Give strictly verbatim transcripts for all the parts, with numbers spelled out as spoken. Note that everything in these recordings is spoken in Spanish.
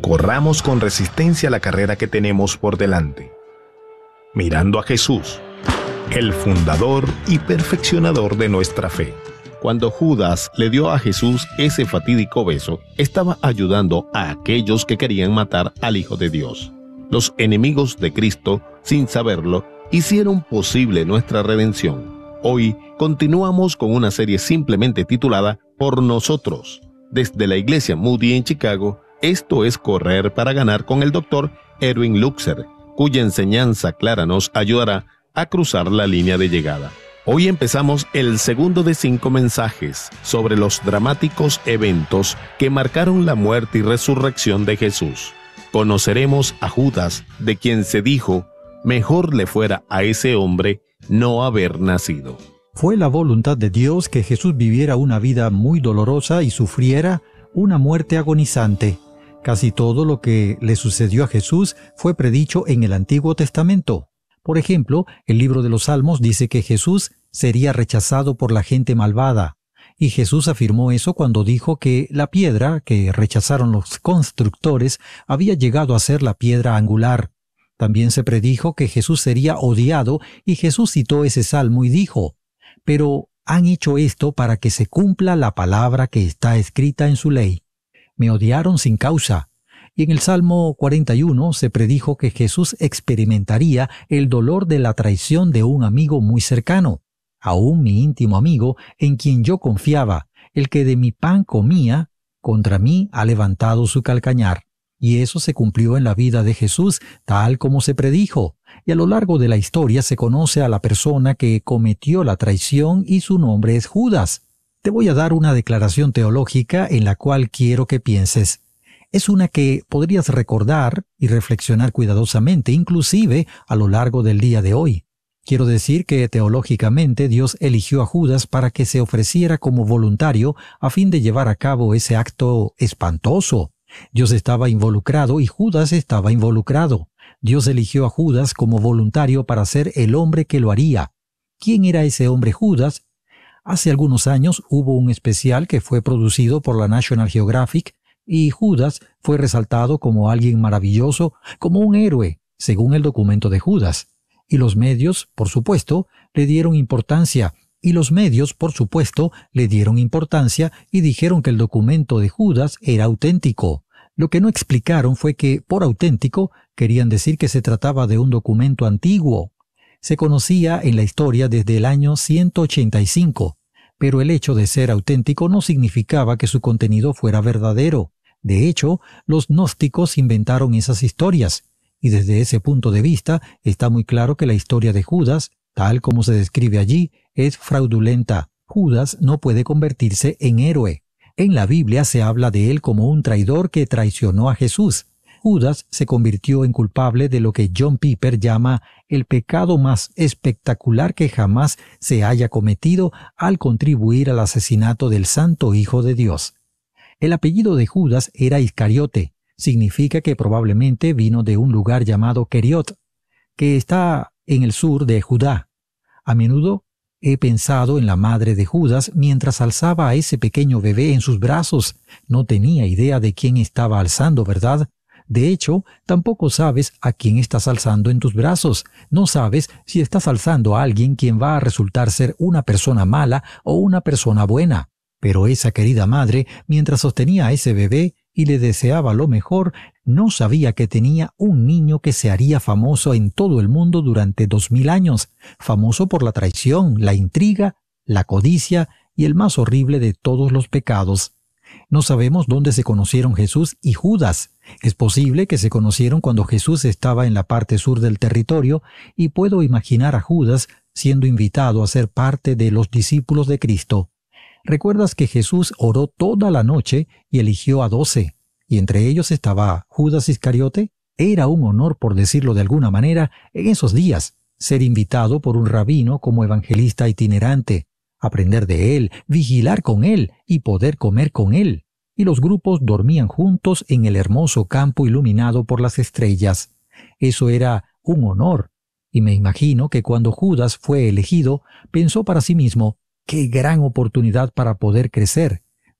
corramos con resistencia la carrera que tenemos por delante, mirando a Jesús, el fundador y perfeccionador de nuestra fe. Cuando Judas le dio a Jesús ese fatídico beso, estaba ayudando a aquellos que querían matar al Hijo de Dios. Los enemigos de Cristo, sin saberlo, hicieron posible nuestra redención. Hoy continuamos con una serie simplemente titulada Por Nosotros. Desde la Iglesia Moody en Chicago, esto es Correr para Ganar con el doctor Erwin Lutzer, cuya enseñanza clara nos ayudará a cruzar la línea de llegada. Hoy empezamos el segundo de cinco mensajes sobre los dramáticos eventos que marcaron la muerte y resurrección de Jesús. Conoceremos a Judas, de quien se dijo, mejor le fuera a ese hombre no haber nacido. Fue la voluntad de Dios que Jesús viviera una vida muy dolorosa y sufriera una muerte agonizante. Casi todo lo que le sucedió a Jesús fue predicho en el Antiguo Testamento. Por ejemplo, el libro de los Salmos dice que Jesús sería rechazado por la gente malvada. Y Jesús afirmó eso cuando dijo que la piedra que rechazaron los constructores había llegado a ser la piedra angular. También se predijo que Jesús sería odiado y Jesús citó ese salmo y dijo, «Pero han hecho esto para que se cumpla la palabra que está escrita en su ley. Me odiaron sin causa». Y en el Salmo cuarenta y uno se predijo que Jesús experimentaría el dolor de la traición de un amigo muy cercano, aún mi íntimo amigo en quien yo confiaba, el que de mi pan comía, contra mí ha levantado su calcañar. Y eso se cumplió en la vida de Jesús, tal como se predijo. Y a lo largo de la historia se conoce a la persona que cometió la traición y su nombre es Judas. Te voy a dar una declaración teológica en la cual quiero que pienses. Es una que podrías recordar y reflexionar cuidadosamente, inclusive a lo largo del día de hoy. Quiero decir que teológicamente Dios eligió a Judas para que se ofreciera como voluntario a fin de llevar a cabo ese acto espantoso. Dios estaba involucrado y Judas estaba involucrado. Dios eligió a Judas como voluntario para ser el hombre que lo haría. ¿Quién era ese hombre Judas? Hace algunos años hubo un especial que fue producido por la National Geographic y Judas fue resaltado como alguien maravilloso, como un héroe, según el documento de Judas. Y los medios, por supuesto, le dieron importancia, y los medios, por supuesto, le dieron importancia y dijeron que el documento de Judas era auténtico. Lo que no explicaron fue que, por auténtico, querían decir que se trataba de un documento antiguo. Se conocía en la historia desde el año ciento ochenta y cinco, pero el hecho de ser auténtico no significaba que su contenido fuera verdadero. De hecho, los gnósticos inventaron esas historias, y desde ese punto de vista está muy claro que la historia de Judas, tal como se describe allí, es fraudulenta. Judas no puede convertirse en héroe. En la Biblia se habla de él como un traidor que traicionó a Jesús. Judas se convirtió en culpable de lo que John Piper llama el pecado más espectacular que jamás se haya cometido al contribuir al asesinato del Santo Hijo de Dios. El apellido de Judas era Iscariote. Significa que probablemente vino de un lugar llamado Keriot, que está en el sur de Judá. A menudo he pensado en la madre de Judas mientras alzaba a ese pequeño bebé en sus brazos. No tenía idea de quién estaba alzando, ¿verdad? De hecho, tampoco sabes a quién estás alzando en tus brazos. No sabes si estás alzando a alguien quien va a resultar ser una persona mala o una persona buena. Pero esa querida madre, mientras sostenía a ese bebé y le deseaba lo mejor, no sabía que tenía un niño que se haría famoso en todo el mundo durante dos mil años, famoso por la traición, la intriga, la codicia y el más horrible de todos los pecados. No sabemos dónde se conocieron Jesús y Judas. Es posible que se conocieron cuando Jesús estaba en la parte sur del territorio, y puedo imaginar a Judas siendo invitado a ser parte de los discípulos de Cristo. ¿Recuerdas que Jesús oró toda la noche y eligió a doce? Y entre ellos estaba Judas Iscariote. Era un honor, por decirlo de alguna manera, en esos días, ser invitado por un rabino como evangelista itinerante, aprender de él, vigilar con él y poder comer con él. Y los grupos dormían juntos en el hermoso campo iluminado por las estrellas. Eso era un honor. Y me imagino que cuando Judas fue elegido, pensó para sí mismo, ¡qué gran oportunidad para poder crecer!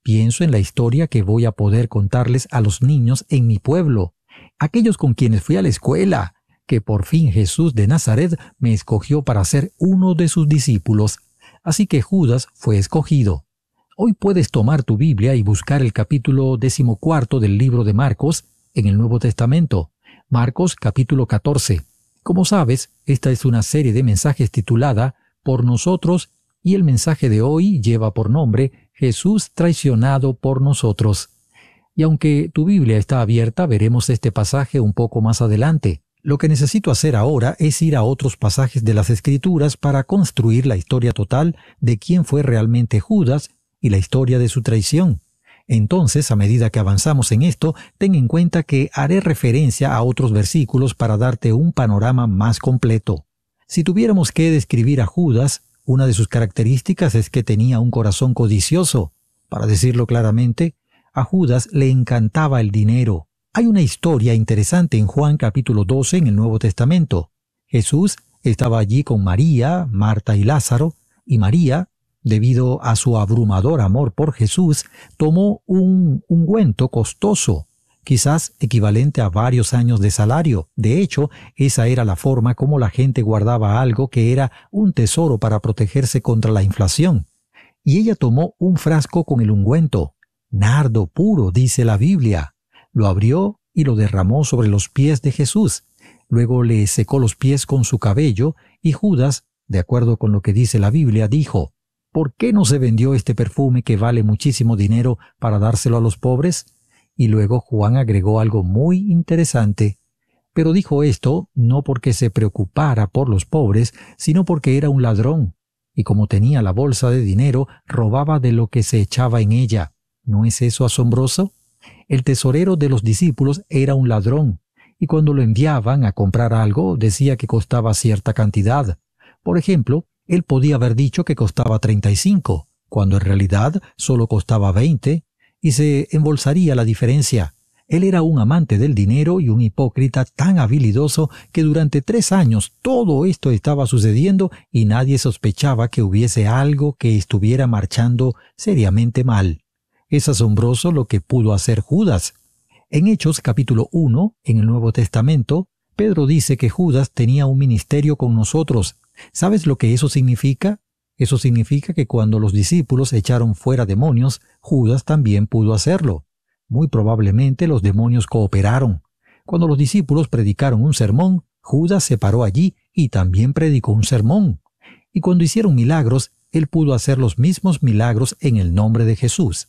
Pienso en la historia que voy a poder contarles a los niños en mi pueblo, aquellos con quienes fui a la escuela, que por fin Jesús de Nazaret me escogió para ser uno de sus discípulos. Así que Judas fue escogido. Hoy puedes tomar tu Biblia y buscar el capítulo decimocuarto del libro de Marcos en el Nuevo Testamento. Marcos capítulo catorce. Como sabes, esta es una serie de mensajes titulada Por nosotros, y el mensaje de hoy lleva por nombre Jesús traicionado por nosotros. Y aunque tu Biblia está abierta, veremos este pasaje un poco más adelante. Lo que necesito hacer ahora es ir a otros pasajes de las Escrituras para construir la historia total de quién fue realmente Judas y la historia de su traición. Entonces, a medida que avanzamos en esto, ten en cuenta que haré referencia a otros versículos para darte un panorama más completo. Si tuviéramos que describir a Judas, una de sus características es que tenía un corazón codicioso. Para decirlo claramente, a Judas le encantaba el dinero. Hay una historia interesante en Juan capítulo doce en el Nuevo Testamento. Jesús estaba allí con María, Marta y Lázaro, y María, debido a su abrumador amor por Jesús, tomó un ungüento costoso, quizás equivalente a varios años de salario. De hecho, esa era la forma como la gente guardaba algo que era un tesoro para protegerse contra la inflación. Y ella tomó un frasco con el ungüento, nardo puro, dice la Biblia. Lo abrió y lo derramó sobre los pies de Jesús. Luego le secó los pies con su cabello, y Judas, de acuerdo con lo que dice la Biblia, dijo: ¿Por qué no se vendió este perfume que vale muchísimo dinero para dárselo a los pobres? Y luego Juan agregó algo muy interesante. Pero dijo esto no porque se preocupara por los pobres, sino porque era un ladrón, y como tenía la bolsa de dinero, robaba de lo que se echaba en ella. ¿No es eso asombroso? El tesorero de los discípulos era un ladrón, y cuando lo enviaban a comprar algo, decía que costaba cierta cantidad. Por ejemplo, él podía haber dicho que costaba treinta y cinco, cuando en realidad solo costaba veinte, y se embolsaría la diferencia. Él era un amante del dinero y un hipócrita tan habilidoso que durante tres años todo esto estaba sucediendo y nadie sospechaba que hubiese algo que estuviera marchando seriamente mal. Es asombroso lo que pudo hacer Judas. En Hechos capítulo uno, en el Nuevo Testamento, Pedro dice que Judas tenía un ministerio con nosotros. ¿Sabes lo que eso significa? Eso significa que cuando los discípulos echaron fuera demonios, Judas también pudo hacerlo. Muy probablemente los demonios cooperaron. Cuando los discípulos predicaron un sermón, Judas se paró allí y también predicó un sermón. Y cuando hicieron milagros, él pudo hacer los mismos milagros en el nombre de Jesús.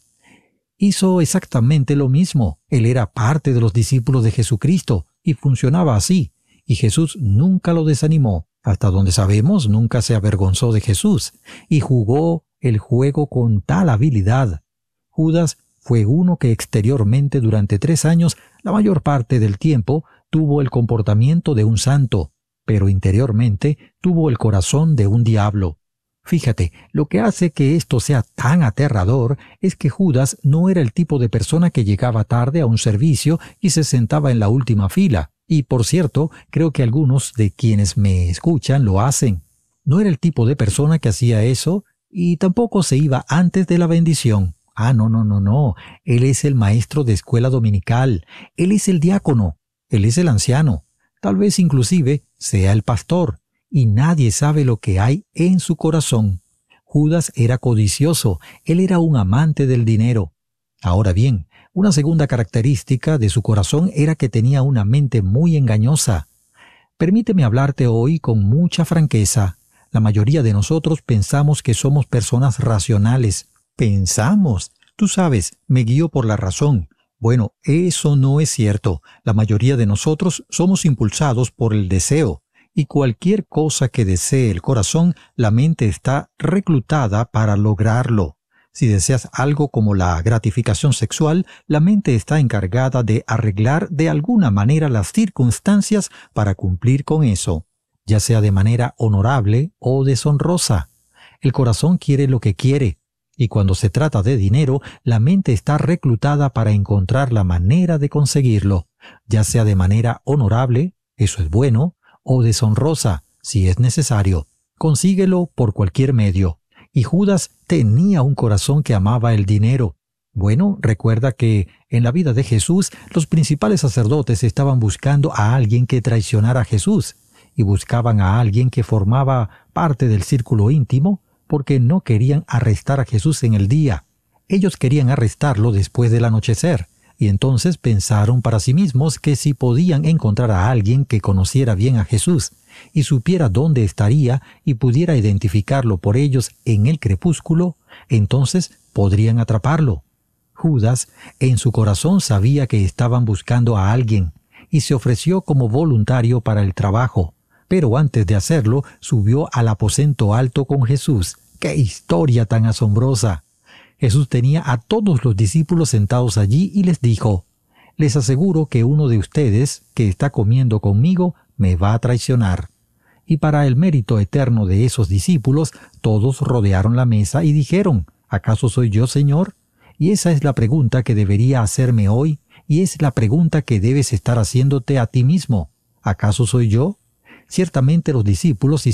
Hizo exactamente lo mismo. Él era parte de los discípulos de Jesucristo y funcionaba así. Y Jesús nunca lo desanimó. Hasta donde sabemos, nunca se avergonzó de Jesús y jugó el juego con tal habilidad. Judas fue uno que exteriormente durante tres años, la mayor parte del tiempo, tuvo el comportamiento de un santo, pero interiormente tuvo el corazón de un diablo. Fíjate, lo que hace que esto sea tan aterrador es que Judas no era el tipo de persona que llegaba tarde a un servicio y se sentaba en la última fila. Y, por cierto, creo que algunos de quienes me escuchan lo hacen. No era el tipo de persona que hacía eso y tampoco se iba antes de la bendición. Ah, no, no, no, no. Él es el maestro de escuela dominical. Él es el diácono. Él es el anciano. Tal vez inclusive sea el pastor. Y nadie sabe lo que hay en su corazón. Judas era codicioso. Él era un amante del dinero. Ahora bien, una segunda característica de su corazón era que tenía una mente muy engañosa. Permíteme hablarte hoy con mucha franqueza. La mayoría de nosotros pensamos que somos personas racionales. Pensamos. Tú sabes, me guío por la razón. Bueno, eso no es cierto. La mayoría de nosotros somos impulsados por el deseo. Y cualquier cosa que desee el corazón, la mente está reclutada para lograrlo. Si deseas algo como la gratificación sexual, la mente está encargada de arreglar de alguna manera las circunstancias para cumplir con eso, ya sea de manera honorable o deshonrosa. El corazón quiere lo que quiere, y cuando se trata de dinero, la mente está reclutada para encontrar la manera de conseguirlo, ya sea de manera honorable, eso es bueno, o deshonrosa, si es necesario. Consíguelo por cualquier medio. Y Judas tenía un corazón que amaba el dinero. Bueno, recuerda que en la vida de Jesús, los principales sacerdotes estaban buscando a alguien que traicionara a Jesús, y buscaban a alguien que formaba parte del círculo íntimo, porque no querían arrestar a Jesús en el día. Ellos querían arrestarlo después del anochecer, y entonces pensaron para sí mismos que si podían encontrar a alguien que conociera bien a Jesús, y supiera dónde estaría y pudiera identificarlo por ellos en el crepúsculo, entonces podrían atraparlo. Judas, en su corazón, sabía que estaban buscando a alguien, y se ofreció como voluntario para el trabajo. Pero antes de hacerlo, subió al aposento alto con Jesús. ¡Qué historia tan asombrosa! Jesús tenía a todos los discípulos sentados allí y les dijo: «Les aseguro que uno de ustedes, que está comiendo conmigo, me va a traicionar». Y para el mérito eterno de esos discípulos, todos rodearon la mesa y dijeron: «¿Acaso soy yo, Señor?». Y esa es la pregunta que debería hacerme hoy, y es la pregunta que debes estar haciéndote a ti mismo. ¿Acaso soy yo? Ciertamente los discípulos